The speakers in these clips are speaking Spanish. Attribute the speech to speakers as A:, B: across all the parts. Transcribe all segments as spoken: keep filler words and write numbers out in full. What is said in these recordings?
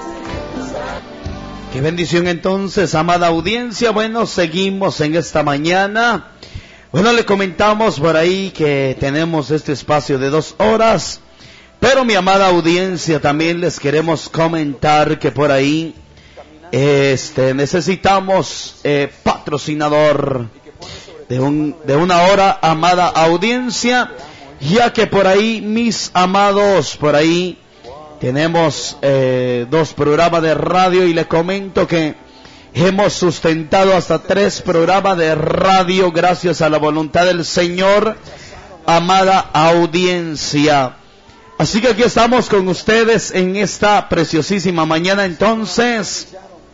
A: Qué bendición entonces, amada audiencia. Bueno, seguimos en esta mañana. Bueno, le comentamos por ahí que tenemos este espacio de dos horas. Pero mi amada audiencia, también les queremos comentar que por ahí este, necesitamos eh, patrocinador de, un, de una hora, amada audiencia. Ya que por ahí, mis amados, por ahí tenemos eh, dos programas de radio y le comento que hemos sustentado hasta tres programas de radio gracias a la voluntad del Señor, amada audiencia. Así que aquí estamos con ustedes en esta preciosísima mañana. Entonces,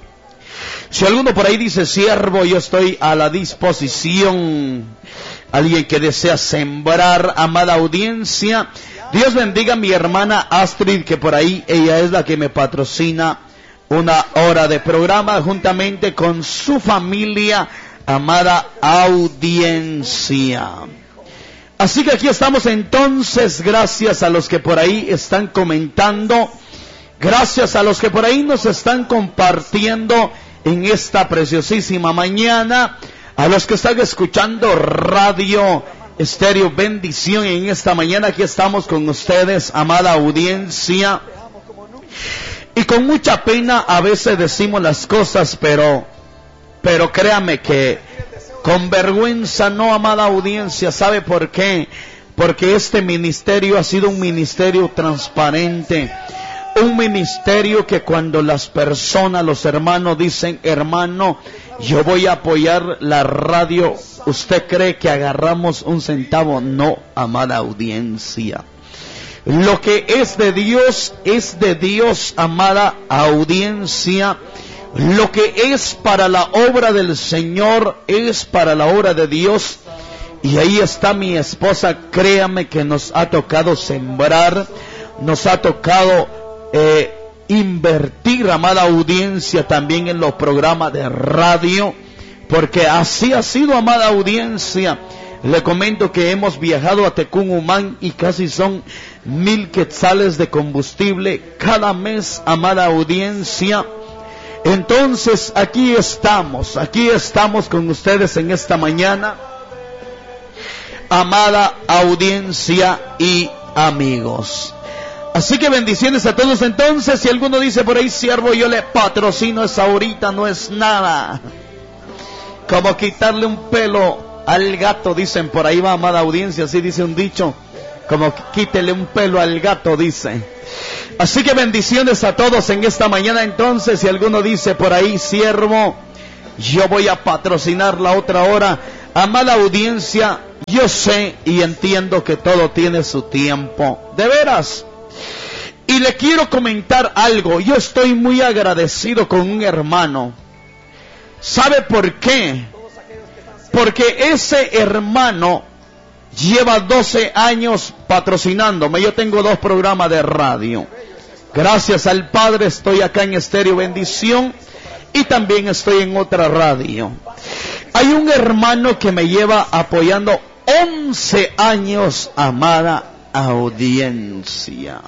A: si alguno por ahí dice, siervo, yo estoy a la disposición. Alguien que desea sembrar, amada audiencia. Dios bendiga a mi hermana Astrid, que por ahí ella es la que me patrocina una hora de programa juntamente con su familia, amada audiencia. Así que aquí estamos entonces, gracias a los que por ahí están comentando, gracias a los que por ahí nos están compartiendo en esta preciosísima mañana, a los que están escuchando Radio Estéreo Bendición en esta mañana. Aquí estamos con ustedes, amada audiencia. Y con mucha pena a veces decimos las cosas, pero, pero créame que con vergüenza no, amada audiencia. ¿Sabe por qué? Porque este ministerio ha sido un ministerio transparente. Un ministerio que cuando las personas, los hermanos dicen, hermano, yo voy a apoyar la radio, ¿usted cree que agarramos un centavo? No, amada audiencia. Lo que es de Dios, es de Dios, amada audiencia. Lo que es para la obra del Señor, es para la obra de Dios. Y ahí está mi esposa, créame que nos ha tocado sembrar, nos ha tocado eh, invertir, amada audiencia, también en los programas de radio, porque así ha sido, amada audiencia. Le comento que hemos viajado a Tecumumán y casi son mil quetzales de combustible cada mes, amada audiencia. Entonces aquí estamos, aquí estamos con ustedes en esta mañana, amada audiencia y amigos. Así que bendiciones a todos. Entonces, si alguno dice por ahí, siervo, yo le patrocino, esa ahorita no es nada. Como quitarle un pelo al gato, dicen por ahí, va, amada audiencia, así dice un dicho. Como quítele un pelo al gato, dice. Así que bendiciones a todos en esta mañana. Entonces, si alguno dice por ahí, siervo, yo voy a patrocinar la otra hora, amada audiencia, yo sé y entiendo que todo tiene su tiempo. De veras. Y le quiero comentar algo. Yo estoy muy agradecido con un hermano. ¿Sabe por qué? Porque ese hermano lleva doce años patrocinándome. Yo tengo dos programas de radio. Gracias al Padre estoy acá en Estéreo Bendición y también estoy en otra radio. Hay un hermano que me lleva apoyando once años, amada audiencia.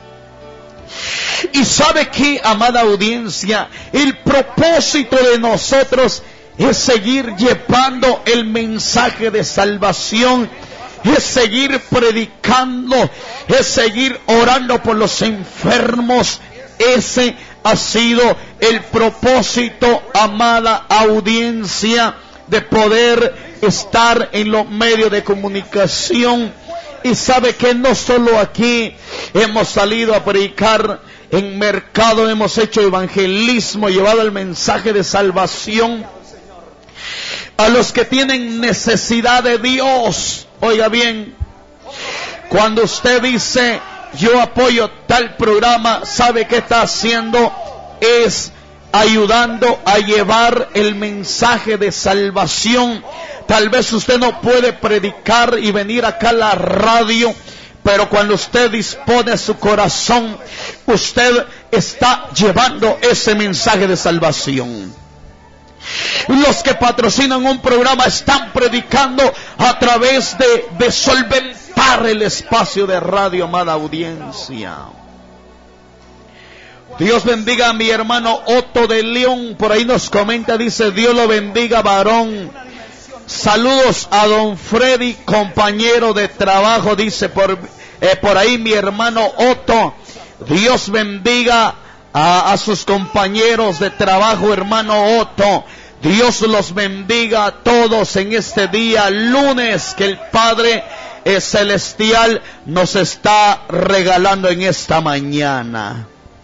A: Y sabe que, amada audiencia, el propósito de nosotros es seguir llevando el mensaje de salvación, es seguir predicando, es seguir orando por los enfermos. Ese ha sido el propósito, amada audiencia, de poder estar en los medios de comunicación. Y sabe que no solo aquí hemos salido a predicar, en mercado hemos hecho evangelismo, llevado el mensaje de salvación a los que tienen necesidad de Dios. Oiga bien, cuando usted dice, yo apoyo tal programa, ¿sabe qué está haciendo? Es ayudando a llevar el mensaje de salvación. Tal vez usted no puede predicar y venir acá a la radio, pero cuando usted dispone su corazón, usted está llevando ese mensaje de salvación. Los que patrocinan un programa están predicando a través de, de solventar el espacio de radio, amada audiencia. Dios bendiga a mi hermano Otto de León. Por ahí nos comenta, dice, Dios lo bendiga, varón. Saludos a don Freddy, compañero de trabajo, dice por, eh, por ahí mi hermano Otto. Dios bendiga a, a sus compañeros de trabajo, hermano Otto. Dios los bendiga a todos en este día, lunes, que el Padre eh, Celestial nos está regalando en esta mañana.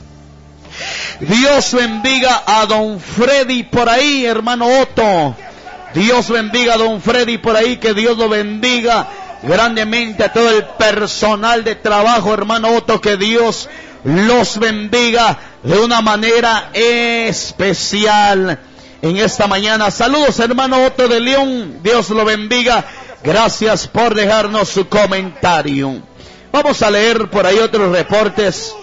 A: Dios bendiga a don Freddy por ahí, hermano Otto. Dios bendiga a don Freddy por ahí, que Dios lo bendiga grandemente a todo el personal de trabajo, hermano Otto, que Dios los bendiga de una manera especial en esta mañana. Saludos, hermano Otto de León, Dios lo bendiga, gracias por dejarnos su comentario. Vamos a leer por ahí otros reportes.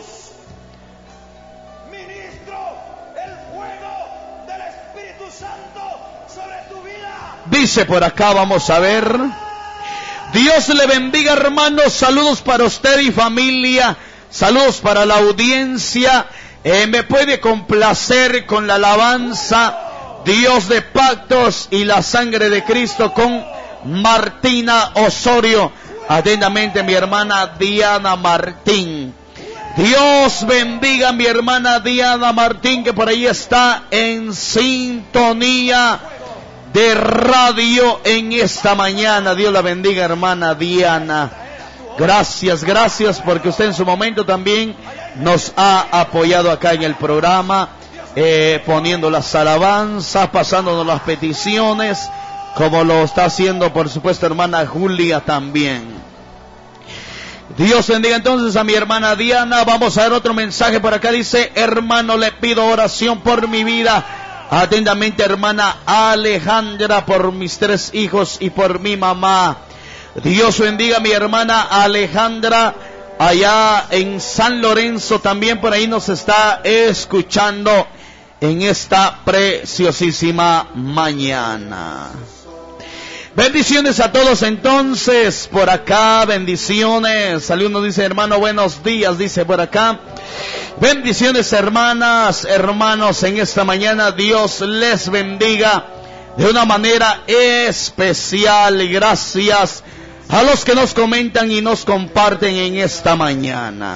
A: Dice por acá, vamos a ver. Dios le bendiga, hermanos. Saludos para usted y familia. Saludos para la audiencia. Eh, me puede complacer con la alabanza Dios de pactos y la sangre de Cristo con Martina Osorio. Atentamente mi hermana Diana Martín. Dios bendiga a mi hermana Diana Martín, que por ahí está en sintonía de radio en esta mañana. Dios la bendiga, hermana Diana. Gracias, gracias, porque usted en su momento también nos ha apoyado acá en el programa, eh, poniendo las alabanzas, pasándonos las peticiones, como lo está haciendo, por supuesto, hermana Julia también. Dios bendiga entonces a mi hermana Diana. Vamos a ver otro mensaje por acá. Dice, hermano, le pido oración por mi vida. Atentamente, hermana Alejandra, por mis tres hijos y por mi mamá. Dios bendiga a mi hermana Alejandra, allá en San Lorenzo, también por ahí nos está escuchando en esta preciosísima mañana. Bendiciones a todos entonces, por acá, bendiciones. Alguno dice, hermano, buenos días, dice por acá. Bendiciones, hermanas, hermanos, en esta mañana. Dios les bendiga de una manera especial. Gracias a los que nos comentan y nos comparten en esta mañana.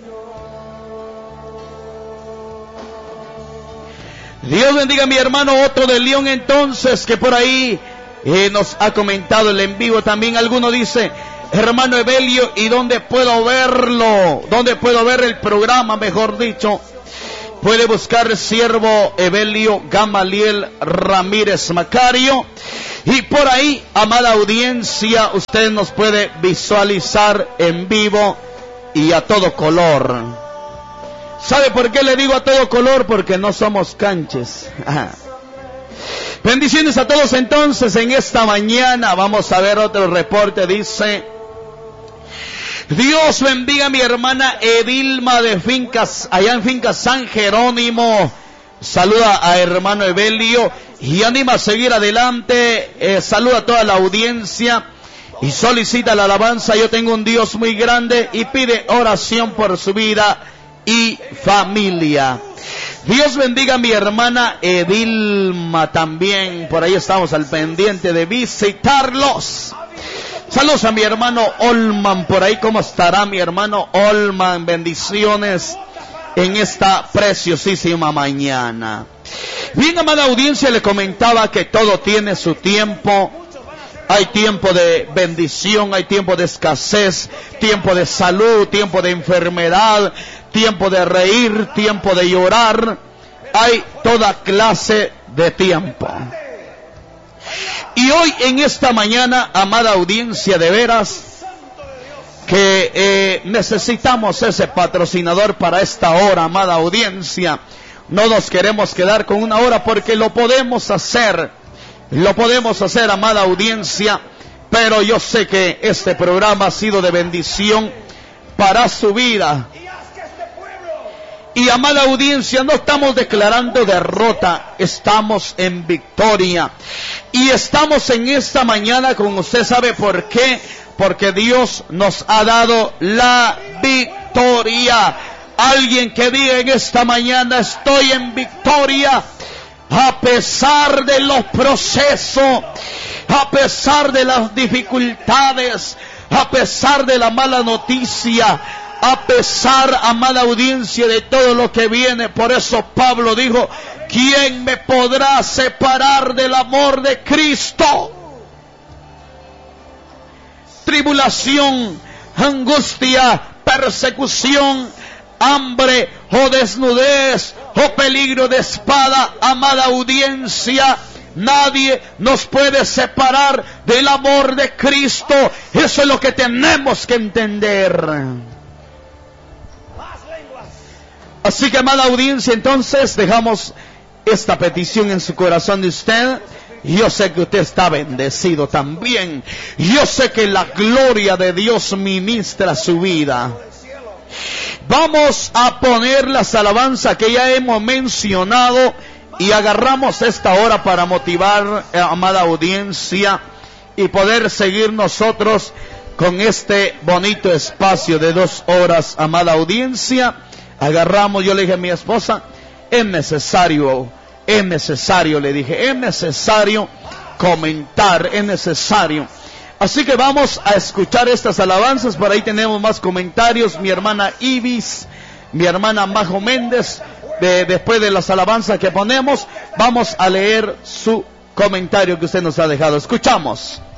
A: Dios bendiga a mi hermano Otto de León entonces, que por ahí eh, nos ha comentado el en vivo. También alguno dice, hermano Evelio, ¿y dónde puedo verlo? ¿Dónde puedo ver el programa, mejor dicho? Puede buscar siervo Evelio Gamaliel Ramírez Macario. Y por ahí, amada audiencia, usted nos puede visualizar en vivo y a todo color. ¿Sabe por qué le digo a todo color? Porque no somos canches. Bendiciones a todos entonces en esta mañana. Vamos a ver otro reporte. Dice, Dios bendiga a mi hermana Edilma de Fincas, allá en Fincas San Jerónimo. Saluda a hermano Evelio y anima a seguir adelante. Eh, saluda a toda la audiencia y solicita la alabanza. Yo tengo un Dios muy grande, y pide oración por su vida y familia. Dios bendiga a mi hermana Edilma también. Por ahí estamos al pendiente de visitarlos. Saludos a mi hermano Olman. Por ahí, ¿cómo estará mi hermano Olman? Bendiciones en esta preciosísima mañana. Bien, amada audiencia, le comentaba que todo tiene su tiempo. Hay tiempo de bendición, hay tiempo de escasez, tiempo de salud, tiempo de enfermedad, tiempo de reír, tiempo de llorar. Hay toda clase de tiempo. Y hoy en esta mañana, amada audiencia, de veras que eh, necesitamos ese patrocinador para esta hora, amada audiencia. No nos queremos quedar con una hora, porque lo podemos hacer, lo podemos hacer, amada audiencia, pero yo sé que este programa ha sido de bendición para su vida. Y, amada audiencia, no estamos declarando derrota, estamos en victoria. Y estamos en esta mañana con usted, ¿sabe por qué? Porque Dios nos ha dado la victoria. Alguien que diga en esta mañana: estoy en victoria. A pesar de los procesos, a pesar de las dificultades, a pesar de la mala noticia, a pesar, amada audiencia, de todo lo que viene. Por eso Pablo dijo: ¿quién me podrá separar del amor de Cristo? Tribulación, angustia, persecución, hambre o desnudez o peligro de espada. Amada audiencia, nadie nos puede separar del amor de Cristo. Eso es lo que tenemos que entender. Así que, amada audiencia, entonces dejamos esta petición en su corazón de usted. Yo sé que usted está bendecido también. Yo sé que la gloria de Dios ministra su vida. Vamos a poner las alabanzas que ya hemos mencionado y agarramos esta hora para motivar, eh, amada audiencia, y poder seguir nosotros con este bonito espacio de dos horas, amada audiencia. Agarramos, yo le dije a mi esposa: es necesario, es necesario, le dije, es necesario comentar, es necesario. Así que vamos a escuchar estas alabanzas. Por ahí tenemos más comentarios. Mi hermana Ibis, mi hermana Majo Méndez, de, después de las alabanzas que ponemos, vamos a leer su comentario que usted nos ha dejado. Escuchamos.